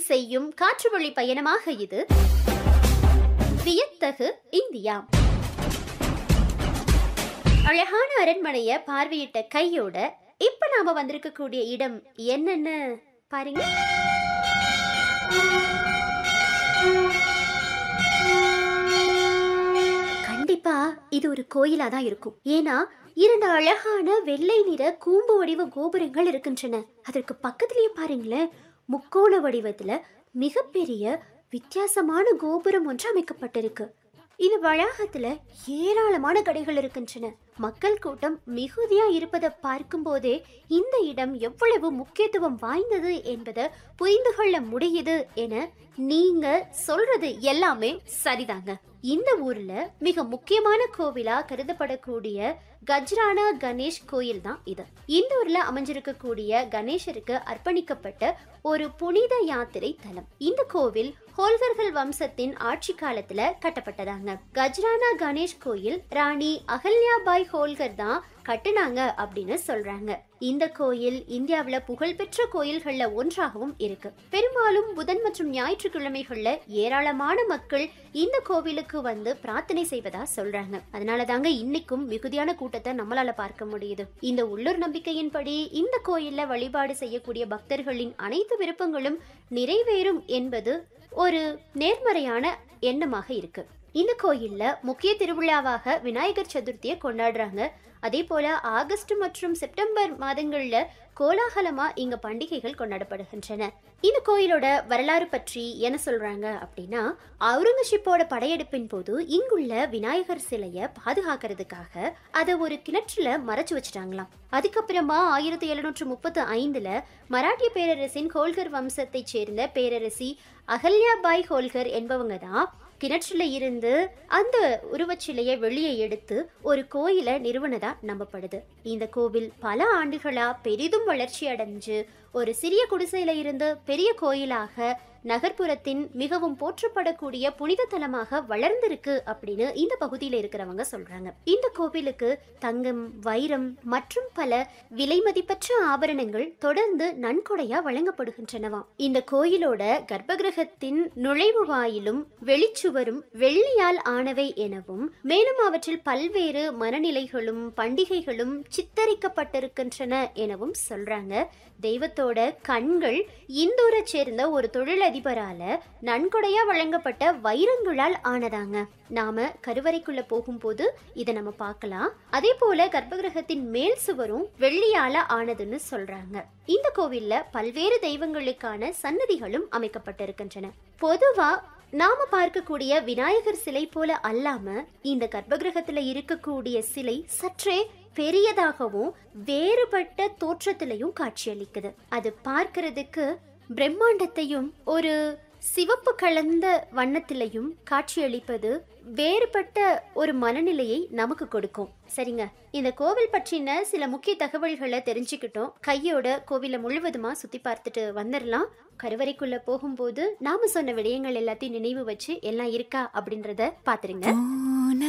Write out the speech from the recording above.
செய்யும் காற்றுவழி பயணமாக இது வியத்தகு இந்தியா. அழகான அரண்மனைய பார்வையிட்ட கையோட இப்ப நாம வந்திருக்க கூடிய இடம் என்னன்னு பாருங்க. கண்டிப்பா இது ஒரு கோயிலா தான் இருக்கும். ஏன்னா 2 அழகான வெள்ளை நிற கூம்பு வடிவ கோபுரங்கள் இருக்கின்றன. அதற்கு பக்கத்திலேயே பாருங்களேன், முக்கோண வடிவத்துல மிகப்பெரிய வித்தியாசமான கோபுரம் ஒன்று அமைக்கப்பட்டிருக்கு. இந்த வளாகத்துல ஏராளமான கடைகள் இருக்கின்றன. மக்கள் கூட்டம் மிகுதியா இருப்பதை பார்க்கும் போதே இந்த இடம் எவ்வளவு முக்கியத்துவம் வாய்ந்தது என்பதை புரிந்து கொள்ள முடியுது என நீங்க சொல்றது எல்லாமே சரிதாங்க. இந்த ஊர்ல மிக முக்கியமான கோவிலா கருதப்படக்கூடிய கஜ்ரானா கணேஷ் கோயில் தான் இது. இந்த ஊர்ல அமைஞ்சிருக்கக்கூடிய கணேசருக்கு அர்ப்பணிக்கப்பட்ட ஒரு புனித யாத்திரை தலம். இந்த கோவில் ஹோல்கர்கள் வம்சத்தின் ஆட்சி காலத்துல கட்டப்பட்டதாங்க. கஜ்ரானா கணேஷ் கோயில் ராணி அகல்யாபாய் ஹோல்கர் தான் கட்டுனாங்க அப்படின்னு சொல்றாங்க. இந்த கோயில் இந்தியாவில புகழ்பெற்ற கோயில்கள்ல ஒன்றாகவும் இருக்கு. பெரும்பாலும் புதன் மற்றும் ஞாயிற்றுக்கிழமைகள்ல ஏராளமான மக்கள் இந்த கோவிலுக்கு வந்து பிரார்த்தனை செய்வதா சொல்றாங்க. அதனாலதாங்க இன்னைக்கும் மிகுதியான கூட்டத்தை நம்மளால பார்க்க முடியுது. இந்த உள்ளூர் நம்பிக்கையின்படி இந்த கோயில்ல வழிபாடு செய்யக்கூடிய பக்தர்களின் அனைத்து விருப்பங்களும் நிறைவேறும் என்பது ஒரு நேர்மறையான எண்ணமாக இருக்கு. இந்த கோயில்ல முக்கிய திருவிழாவாக விநாயகர் சதுர்த்தியை கொண்டாடுறாங்க. அதே போல ஆகஸ்ட் மற்றும் செப்டம்பர் மாதங்கள்ல கோலாகலமா இங்க பண்டிகைகள் கொண்டாடப்படுகின்றன. இந்த கோயிலோட வரலாறு பற்றி என்ன சொல்றாங்க அப்படின்னா, அவுரங்கசீப்போட படையெடுப்பின் போது இங்குள்ள விநாயகர் சிலைய பாதுகாக்கிறதுக்காக அதை ஒரு கிணற்றுல மறைச்சு வச்சுட்டாங்களாம். அதுக்கப்புறமா 1735ல மராட்டிய பேரரசின் ஹோல்கர் வம்சத்தை சேர்ந்த பேரரசி அகல்யாபாய் ஹோல்கர் என்பவங்க தான் கிணற்றுல இருந்து அந்த உருவச்சிலையை வெளியே எடுத்து ஒரு கோயிலை நிறுவனதா நம்பப்படுது. இந்த கோவில் பல ஆண்டுகளா பெரிதும் வளர்ச்சி அடைஞ்சு ஒரு சிறிய குடிசையில இருந்து பெரிய கோயிலாக நகர்ப்புறத்தின் மிகவும் போற்றப்படக்கூடிய புனித தலமாக வளர்ந்திருக்கு அப்படின்னு இந்த பகுதியில இருக்கிறவங்க சொல்றாங்க. இந்த கோவிலுக்கு தங்கம், வைரம் மற்றும் பல விலை மதிப்பற்ற ஆபரணங்கள் தொடர்ந்து நன்கொடையா வழங்கப்படுகின்றனவாம். இந்த கோயிலோட கர்ப்பகிரகத்தின் நுழைவு வாயிலும் வெளிச்சுவரும் வெள்ளியால் ஆனவை எனவும், மேலும் அவற்றில் பல்வேறு மனநிலைகளும் பண்டிகைகளும் சித்தரிக்கப்பட்டிருக்கின்றன எனவும் சொல்றாங்க. தெய்வத்தோட கண்கள் இந்தூரை சேர்ந்த ஒரு தொழிலதிபரால நன்கொடையா வழங்கப்பட்ட வைரங்களால் ஆனதாங்க. நாம கருவறைக்குள்ள போகும்போது இதை நம்ம பார்க்கலாம். அதே போல கர்ப்பகிரகத்தின் மேல் சுவரும் வெள்ளியால ஆனதுன்னு சொல்றாங்க. இந்த கோவில்ல பல்வேறு தெய்வங்களுக்கான சன்னதிகளும் அமைக்கப்பட்டிருக்கின்றன. பொதுவா நாம பார்க்கக்கூடிய விநாயகர் சிலை போல அல்லாம இந்த கர்ப்பகிரகத்துல இருக்கக்கூடிய சிலை சற்றே பெரியதாகவும் வேறுபட்ட தோற்றத்திலையும் காட்சியளிக்குது. அது பார்க்கிறதுக்கு பிரம்மாண்டத்தையும் ஒரு சிவப்பு கலந்த வண்ணத்திலையும் காட்சியளிப்பது வேறுபட்ட ஒரு மனநிலையை நமக்கு கொடுக்கும். சரிங்க, இந்த கோவில் பற்றின சில முக்கிய தகவல்களை தெரிஞ்சுக்கிட்டோம். கையோட கோவிலை முழுவதுமா சுத்தி பார்த்துட்டு வந்துடலாம். கருவறைக்குள்ள போகும்போது நாம சொன்ன விடயங்கள் எல்லாத்தையும் நினைவு வச்சு எல்லாம் இருக்கா அப்படின்றத பாத்துருங்க.